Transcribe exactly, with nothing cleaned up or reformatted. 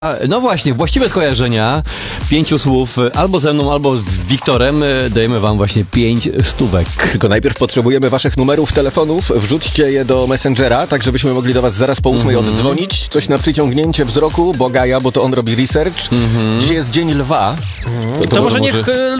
No właśnie, właściwe skojarzenia pięciu słów albo ze mną, albo z Wiktorem dajemy wam właśnie pięć stówek. Tylko najpierw potrzebujemy waszych numerów telefonów, wrzućcie je do Messengera, tak żebyśmy mogli do was zaraz po ósmej mm-hmm. oddzwonić. Coś na przyciągnięcie wzroku, bo Gaja, bo to on robi research. Mm-hmm. Dzisiaj jest Dzień Lwa. Mm-hmm. To, to, to może, może niech